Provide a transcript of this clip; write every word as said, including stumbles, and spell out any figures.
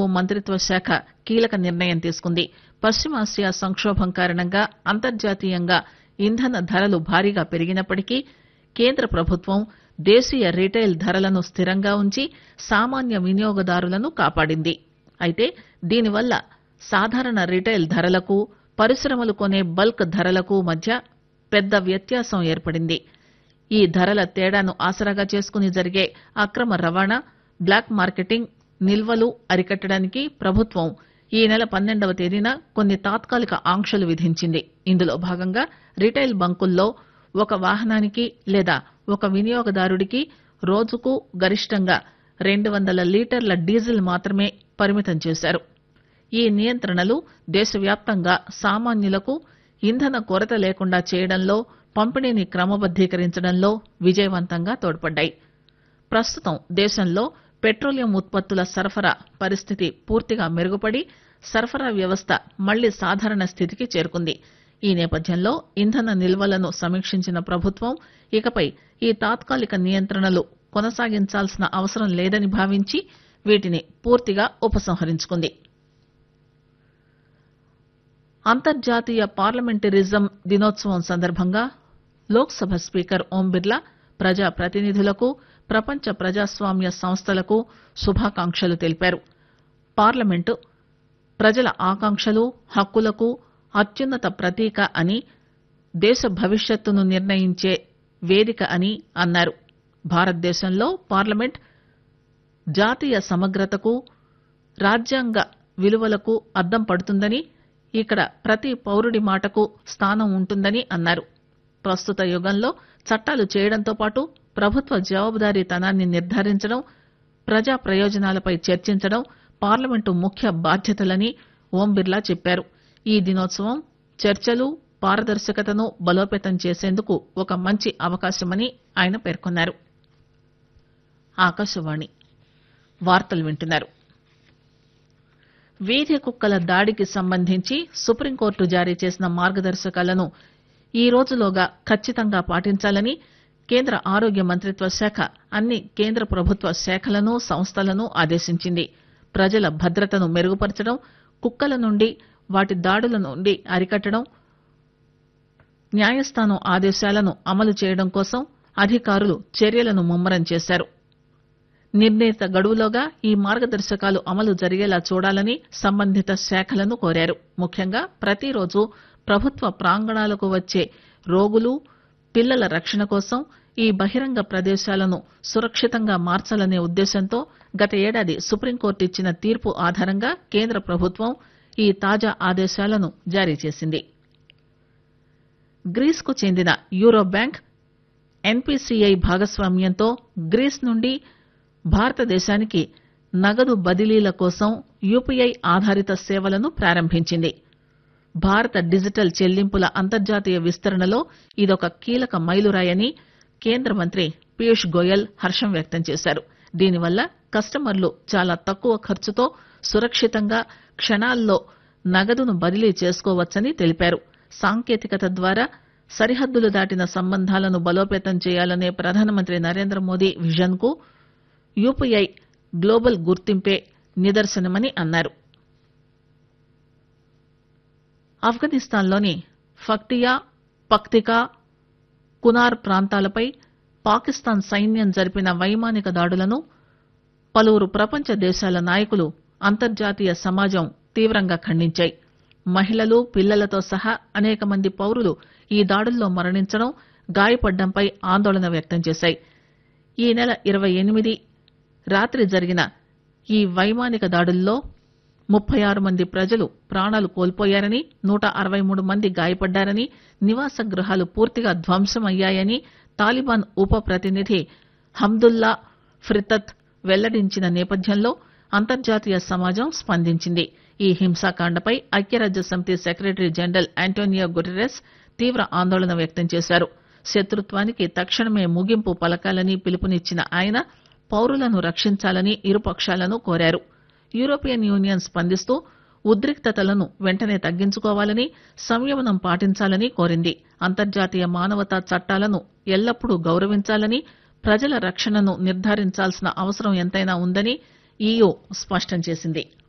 మంత్రిత్వ శాఖ కీలక నిర్ణయం తీసుకుంది. పశ్చిమాసియా సంక్షోభం కారణంగా అంతర్జాతీయంగా ఇంధన ధరలు భారీగా పెరిగినప్పటికీ కేంద్ర ప్రభుత్వం దేశీయ రిటైల్ ధరలను స్థిరంగా ఉంచి సామాన్య వినియోగదారులను కాపాడింది. అయితే దీనివల్ల సాధారణ రిటైల్ ధరలకు పరిశ్రమలు కొనే బల్క్ ధరలకు మధ్య పెద్ద వ్యత్యాసం ఏర్పడింది. ఈ ధరల తేడాను ఆసరాగా చేసుకుని జరిగే అక్రమ రవాణా, బ్లాక్ మార్కెటింగ్, నిల్వలు అరికట్టడానికి ప్రభుత్వం ఈ నెల పన్నెండవ తేదీన కొన్ని తాత్కాలిక ఆంక్షలు విధించింది. ఇందులో భాగంగా రిటైల్ బంకుల్లో ఒక వాహనానికి లేదా ఒక వినియోగదారుడికి రోజుకు గరిష్టంగా రెండు వందల లీటర్ల డీజిల్ మాత్రమే పరిమితం చేశారు. ఈ నియంత్రణలు దేశవ్యాప్తంగా సామాన్యులకు ఇంధన కొరత లేకుండా చేయడంలో, పంపిణీని క్రమబద్దీకరించడంలో విజయవంతంగా తోడ్పడ్డాయి. ప్రస్తుతం దేశంలో పెట్రోలియం ఉత్పత్తుల సరఫరా పరిస్థితి పూర్తిగా మెరుగుపడి సరఫరా వ్యవస్థ మళ్లీ సాధారణ స్థితికి చేరుకుంది. ఈ నేపథ్యంలో ఇంధన నిల్వలను సమీక్షించిన ప్రభుత్వం ఇకపై ఈ తాత్కాలిక నియంత్రణలు కొనసాగించాల్సిన అవసరం లేదని భావించి వీటిని పూర్తిగా ఉపసంహరించుకుంది. అంతర్జాతీయ పార్లమెంటరిజం దినోత్సవం సందర్భంగా లోక్సభ స్పీకర్ ఓం బిర్లా ప్రజా ప్రతినిధులకు, ప్రపంచ ప్రజాస్వామ్య సంస్థలకు శుభాకాంక్షలు తెలిపారు. పార్లమెంటు ప్రజల ఆకాంక్షలు, హక్కులకు అత్యున్నత ప్రతీక అని, దేశ భవిష్యత్తును నిర్ణయించే వేదిక అని అన్నారు. భారతదేశంలో పార్లమెంట్ జాతీయ సమగ్రతకు, రాజ్యాంగ విలువలకు అద్దం పడుతుందని, ఇక్కడ ప్రతి పౌరుడి మాటకు స్థానం ఉంటుందని అన్నారు. ప్రస్తుత యుగంలో చట్టాలు చేయడంతో పాటు ప్రభుత్వ జవాబుదారీతనాన్ని నిర్ధారించడం, ప్రజా ప్రయోజనాలపై చర్చించడం పార్లమెంటు ముఖ్య బాధ్యతలని ఓం బిర్లా చెప్పారు. ఈ దినోత్సవం చర్చలు, పారదర్శకతను బలోపేతం చేసేందుకు ఒక మంచి అవకాశమని ఆయన పేర్కొన్నారు. ఆకాశవాణి వార్తలు వింటున్నారు. వీధి కుక్కల దాడికి సంబంధించి సుప్రీంకోర్టు జారీ చేసిన మార్గదర్శకాలను ఈ రోజులోగా ఖచ్చితంగా పాటించాలని కేంద్ర ఆరోగ్య మంత్రిత్వ శాఖ అన్ని కేంద్ర ప్రభుత్వ శాఖలను, సంస్థలను ఆదేశించింది. ప్రజల భద్రతను మెరుగుపరచడం, కుక్కల నుండి వాటి దాడుల నుండి అరికట్టడం, న్యాయస్థానం ఆదేశాలను అమలు చేయడం కోసం అధికారులు చర్యలను ముమ్మరం చేశారు. నిర్ణీత గడువులోగా ఈ మార్గదర్శకాలు అమలు జరిగేలా చూడాలని సంబంధిత శాఖలను కోరారు. ముఖ్యంగా ప్రతిరోజు ప్రభుత్వ ప్రాంగణాలకు వచ్చే రోగులు, పిల్లల రక్షణ కోసం ఈ బహిరంగ ప్రదేశాలను సురక్షితంగా మార్చాలనే ఉద్దేశంతో గత ఏడాది సుప్రీంకోర్టు ఇచ్చిన తీర్పు ఆధారంగా కేంద్ర ప్రభుత్వం ఈ తాజా ఆదేశాలను జారీ చేసింది. గ్రీస్ కు చెందిన యూరో బ్యాంక్ ఎన్పీసీఐ భాగస్వామ్యంతో గ్రీస్ నుండి భారతదేశానికి నగదు బదిలీల కోసం యూపీఐ ఆధారిత సేవలను ప్రారంభించింది. భారత డిజిటల్ చెల్లింపుల అంతర్జాతీయ విస్తరణలో ఇదొక కీలక మైలురాయని కేంద్ర మంత్రి పీయూష్ గోయల్ హర్షం వ్యక్తం చేశారు. దీనివల్ల కస్టమర్లు చాలా తక్కువ ఖర్చుతో సురక్షితంగా క్షణాల్లో నగదును బదిలీ చేసుకోవచ్చని తెలిపారు. సాంకేతికత ద్వారా సరిహద్దులు దాటిన సంబంధాలను బలోపేతం చేయాలనే ప్రధానమంత్రి నరేంద్ర మోదీ విజన్ కు యూపీఐ గ్లోబల్ గుర్తింపే నిదర్శనమని అన్నారు. ఆఫ్ఘనిస్తాన్లోని ఫక్తియా, పక్తికా, కునార్ ప్రాంతాలపై పాకిస్తాన్ సైన్యం జరిపిన వైమానిక దాడులను పలువురు ప్రపంచ దేశాల నాయకులు, అంతర్జాతీయ సమాజం తీవ్రంగా ఖండించాయి. మహిళలు, పిల్లలతో సహా అనేక మంది పౌరులు ఈ దాడుల్లో మరణించడం, గాయపడ్డంపై ఆందోళన వ్యక్తం చేశాయి. ఈ నెల ఇరవై ఎనిమిది రాత్రి జరిగిన ఈ వైమానిక దాడుల్లో ముప్పై ఆరు మంది ప్రజలు ప్రాణాలు కోల్పోయారని, నూట అరవై మూడు మంది గాయపడ్డారని, నివాస గృహాలు పూర్తిగా ధ్వంసమయ్యాయని తాలిబాన్ ఉప ప్రతినిధి హమ్దుల్లా ఫ్రితత్ వెల్లడించిన నేపథ్యంలో అంతర్జాతీయ సమాజం స్పందించింది. ఈ హింసాకాండపై ఐక్యరాజ్య సమితి సెక్రటరీ జనరల్ ఆంటోనియో గుటెరస్ తీవ్ర ఆందోళన వ్యక్తం చేశారు. శత్రుత్వానికి తక్షణమే ముగింపు పలకాలని పిలుపునిచ్చిన ఆయన పౌరులను రక్షించాలని ఇరుపక్షాలను కోరారు. యూరోపియన్ యూనియన్ స్పందిస్తూ ఉద్రిక్తతలను వెంటనే తగ్గించుకోవాలని, సంయమనం పాటించాలని కోరింది. అంతర్జాతీయ మానవతా చట్టాలను ఎల్లప్పుడూ గౌరవించాలని, ప్రజల రక్షణను నిర్ధారించాల్సిన అవసరం ఎంతైనా ఉందని ఈయూ స్పష్టం చేసింది.